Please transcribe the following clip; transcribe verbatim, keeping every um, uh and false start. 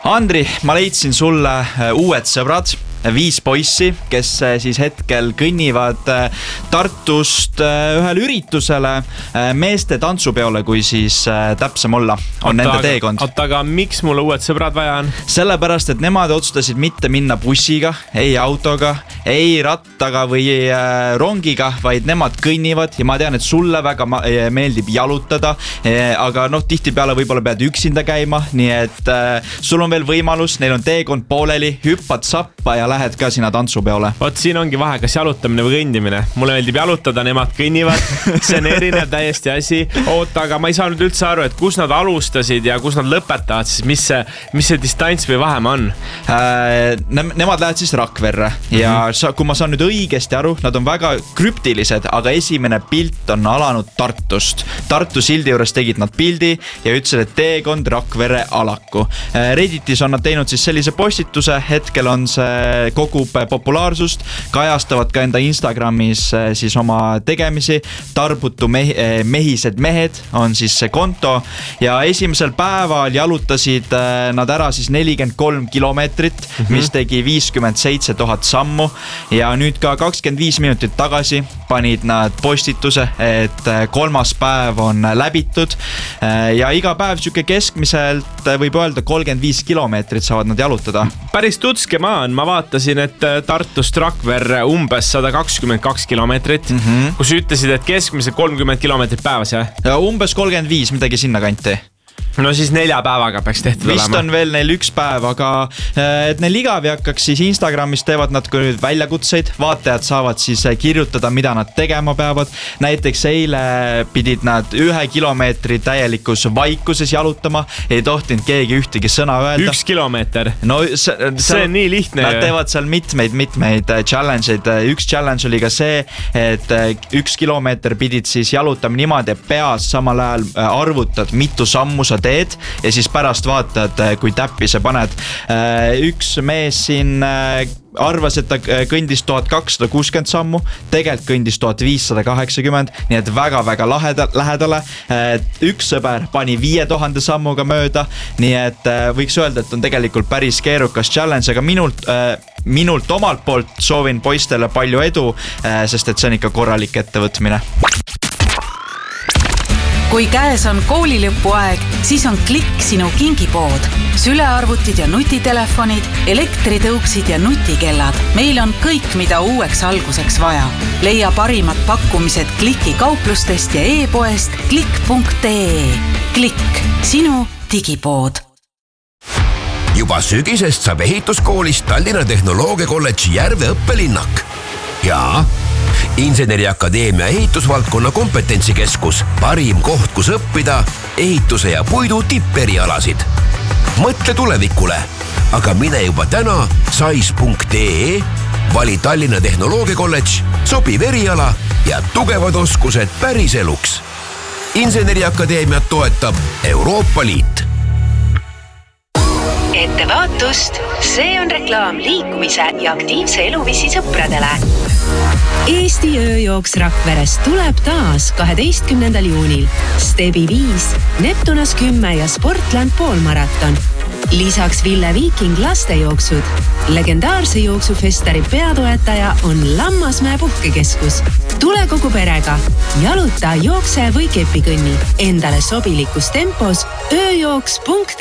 Andri, ma leidsin sulle uued sõbrad, viis poissi, kes siis hetkel kõnnivad Tartust ühele üritusele, meeste tantsupeole, kui siis täpsem olla, on nende teekond. Oota, aga miks mulle uued sõbrad vaja on? Sellepärast, et nemad otsustasid mitte minna bussiga, ei autoga, ei rattaga või rongiga, vaid nemad kõnnivad ja ma tean, et sulle väga meeldib jalutada, aga noh, tihtipeale võib-olla pead üksinda käima, nii et sul on veel võimalus, neil on teekond pooleli, hüppad sappa ja lähed ka sinna tantsupeole. Vot siin ongi vahe, kas jalutamine või kõndimine. Mulle meeldib jalutada, nemad kõnnivad, see on erinev täiesti asi. Oota, aga ma ei saanud üldse aru, et kus nad alustasid ja kus nad lõpetavad, siis mis see, mis see distants või vahem on? Äh, ne- nemad lähevad siis Rakverre ja mm-hmm. sa, kui ma saan nüüd õigesti aru, nad on väga krüptilised, aga esimene pilt on alanud Tartust. Tartu sildi juures tegid nad pildi ja ütlesid, et teekond Rakverre alaku. Äh, Redditis on nad teinud siis sellise postituse, hetkel on see kogub populaarsust, kajastavad ka enda Instagramis siis oma tegemisi, tarbutu mehi, mehised mehed on siis see konto ja esimesel päeval jalutasid nad ära siis nelikümmend kolm kilomeetrit, mm-hmm. mis tegi viiskümmend seitse tuhat sammu ja nüüd ka kakskümmend viis minutit tagasi panid nad postituse, et kolmas päev on läbitud ja iga päev süke keskmiselt võib öelda kolmkümmend viis kilomeetrit saavad nad jalutada. Päris tutske maa on, ma vaatasin, et Tartust Rakverre umbes sada kakskümmend kaks kilomeetrit, mm-hmm. kus ütlesid, et keskmiselt kolmkümmend kilomeetrit päevas, jah? Ja umbes kolmkümmend viis, midagi sinna kanti. No siis nelja päevaga peaks tehtud Vist olema. on veel neil üks päev, aga et neil igav hakkaks, siis Instagramis teevad nad ka nüüd väljakutseid. Vaatajad saavad siis kirjutada, mida nad tegema peavad. Näiteks eile pidid nad ühe kilomeetri täielikus vaikuses jalutama. Ei tohtinud keegi ühtegi sõna öelda. Üks kilomeeter? No see, see on nii lihtne. Nad teevad seal mitmeid, mitmeid challenge'id. Üks challenge oli ka see, et üks kilomeeter pidid siis jalutama niimoodi, et peas samal ajal arvutad, mitu sammu sa teed ja siis pärast vaatad, kui täppi sa paned. Üks mees siin arvas, et ta kõndis tuhat kakssada kuuskümmend sammu, tegelikult kõndis tuhat viissada kaheksakümmend, nii et väga-väga laheda, lähedale. Üks sõber pani viie tuhande sammuga mööda, nii et võiks öelda, et on tegelikult päris keerukas challenge, aga minult, minult omalt poolt soovin poistele palju edu, sest et see on ikka korralik ettevõtmine. Kui käes on koolilõpuaeg, siis on Klikk sinu kingipood. Sülearvutid ja nutitelefonid, elektritõuksid ja nutikellad. Meil on kõik, mida uueks alguseks vaja. Leia parimad pakkumised Klikki kauplustest ja e-poest klikk punkt ee. Klikk, sinu digipood. Juba sügisest saab ehituskoolist Tallinna Tehnoloogia Kolledži Järve õppelinnak. Ja Inseneriakadeemia ehitusvaldkonna kompetentsikeskus, parim koht, kus õppida ehituse ja puidu tipperialasid. Mõtle tulevikule, aga mine juba täna sais punkt ee, vali Tallinna Tehnoloogia Kolledž, sobiv eriala ja tugevad oskused päris eluks. Inseneriakadeemiat toetab Euroopa Liit. Ettevaatust, see on reklaam liikumise ja aktiivse eluviisi sõpradele. Eesti ööjooks Rakveres tuleb taas kaheteistkümnendal juunil. Stebi viis, Neptunas kümme ja Sportland poolmaraton. Lisaks Ville Viiking lastejooksud. Legendaarse jooksufestari peatoetaja on Lammasmäe puhkekeskus. Tule kogu perega. Jaluta, jookse või kepikõnni. Endale sobilikus tempos ööjooks punkt